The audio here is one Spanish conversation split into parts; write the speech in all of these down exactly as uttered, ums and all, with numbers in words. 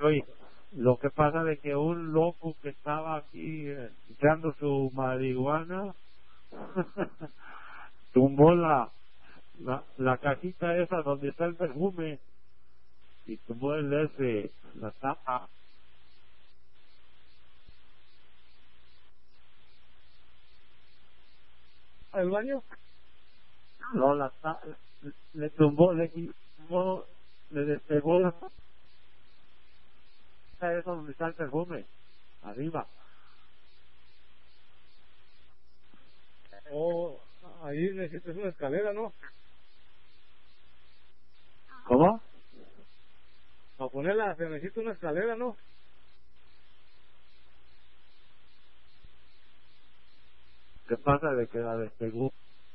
Oye, lo que pasa de que un loco que estaba aquí eh, echando su marihuana tumbó la, la la cajita esa donde está el perfume y tumbó el ese, la tapa. ¿Al baño? No, la ta- le tumbó, le tumbó, le despegó la tapa esa donde está el perfume, arriba. O ahí necesitas una escalera, ¿no? ¿Cómo? Para ponerla se necesita una escalera, ¿no? ¿Qué pasa de que la despegó?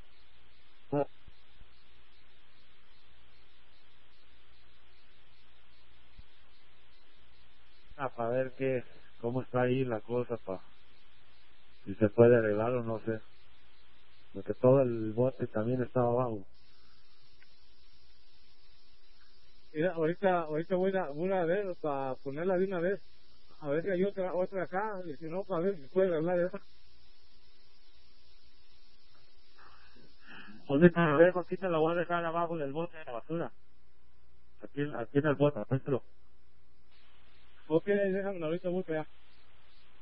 Ah, para ver qué, cómo está ahí la cosa, para si se puede arreglar o no sé. Porque todo el bote también estaba abajo. Mira, ahorita, ahorita voy a, voy a ver para ponerla de una vez. A ver si hay otra, otra acá, y si no, para ver si puede arreglar esa. Ahorita, a ver, aquí te la voy a dejar abajo del bote de la basura. Aquí, aquí en el bote, apéntelo. Ok, déjame, ahorita voy para allá.